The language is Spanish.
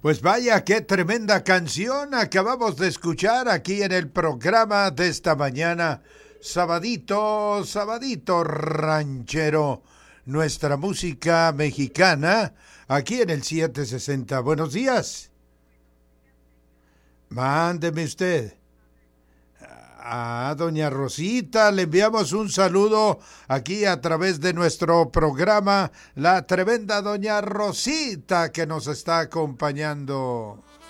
Pues vaya, qué tremenda canción acabamos de escuchar aquí en el programa de esta mañana. Sabadito, sabadito ranchero, nuestra música mexicana, aquí en el 760. Buenos días. Mándeme usted. Doña Rosita, le enviamos un saludo aquí a través de nuestro programa, la tremenda Doña Rosita que nos está acompañando.